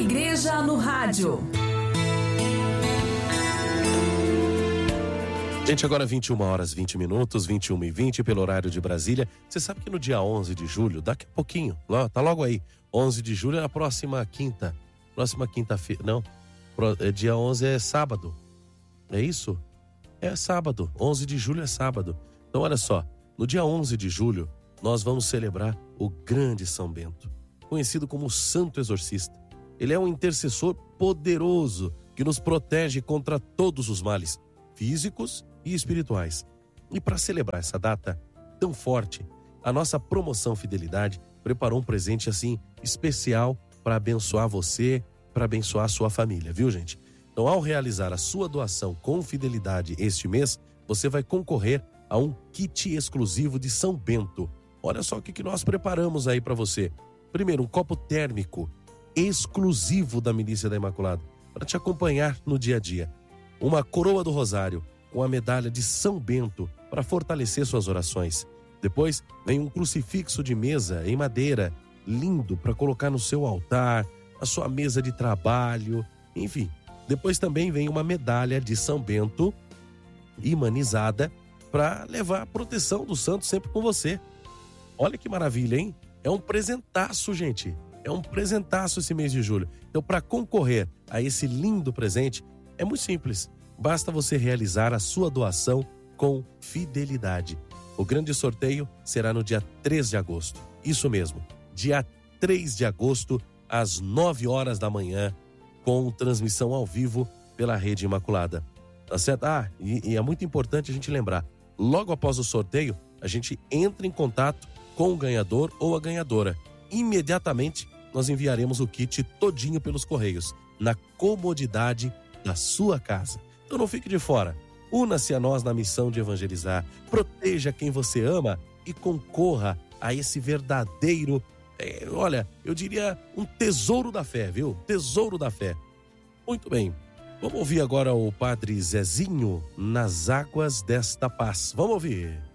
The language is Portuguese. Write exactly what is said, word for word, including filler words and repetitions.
Igreja no Rádio. Gente, agora vinte e uma horas, vinte minutos, vinte e uma e vinte pelo horário de Brasília. Você sabe que no dia onze de julho, daqui a pouquinho, lá, tá logo aí, onze de julho é a próxima quinta, próxima quinta-feira, não, é dia onze é sábado, é isso? É sábado, onze de julho é sábado. Então olha só, no dia onze de julho, nós vamos celebrar o grande São Bento, conhecido como Santo Exorcista. Ele é um intercessor poderoso que nos protege contra todos os males físicos e espirituais. E para celebrar essa data tão forte, a nossa promoção Fidelidade preparou um presente assim especial para abençoar você, para abençoar a sua família, viu, gente? Então, ao realizar a sua doação com fidelidade este mês, você vai concorrer a um kit exclusivo de São Bento. Olha só o que que nós preparamos aí para você. Primeiro, um copo térmico exclusivo da Milícia da Imaculada, para te acompanhar no dia a dia. Uma coroa do Rosário com a medalha de São Bento para fortalecer suas orações. Depois vem um crucifixo de mesa em madeira, lindo para colocar no seu altar, a sua mesa de trabalho, enfim. Depois também vem uma medalha de São Bento imanizada para levar a proteção do santo sempre com você. Olha que maravilha, hein? É um presentaço, gente. É um presentaço esse mês de julho. Então, para concorrer a esse lindo presente, é muito simples. Basta você realizar a sua doação com fidelidade. O grande sorteio será no dia três de agosto. Isso mesmo, dia três de agosto, às nove horas da manhã, com transmissão ao vivo pela Rede Imaculada. Tá certo? Ah, e, e é muito importante a gente lembrar, logo após o sorteio, a gente entra em contato com o ganhador ou a ganhadora. Imediatamente, nós enviaremos o kit todinho pelos correios, na comodidade da sua casa. Então não fique de fora. Una-se a nós na missão de evangelizar. Proteja quem você ama e concorra a esse verdadeiro, é, olha, eu diria um tesouro da fé, viu? Tesouro da fé. Muito bem. Vamos ouvir agora o Padre Zezinho nas águas desta paz. Vamos ouvir.